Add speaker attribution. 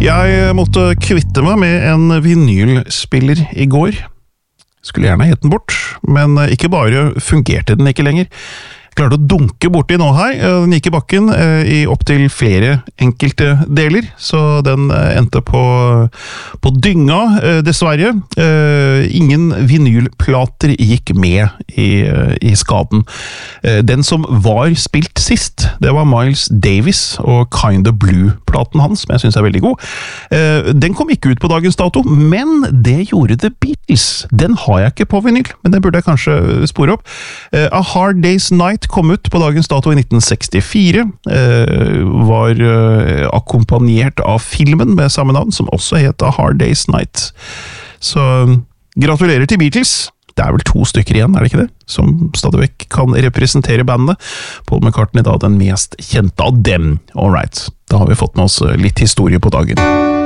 Speaker 1: Jeg måtte kvitte meg med en vinylspiller I går. Skulle gjerne hett den bort, men ikke bare fungerte den ikke lenger. Jeg klarte å dunke borti nå her, den gikk I bakken I opp til flere enkelte deler, så den endte på dynga, dessverre. Ingen vinylplater gikk med I skaden. Den som var spilt sist, det var Miles Davis og Kinda Blue-platen hans, som jeg synes veldig god. Den kom ikke ut på dagens dato, men det gjorde The Beatles. Den har jeg ikke på vinyl, men den burde jeg kanskje spore opp. A Hard Day's Night kom ut på dagens dato I 1964, var akkompagnert av filmen med samme navn, som også het A Hard Day's Night. Så gratulerer til Beatles. Det vel 2 stykker igjen, det ikke det? Som stadigvæk kan representere bandet. Paul McCartney da den mest kjente av dem. All right, da har vi fått med oss litt historie på dagen.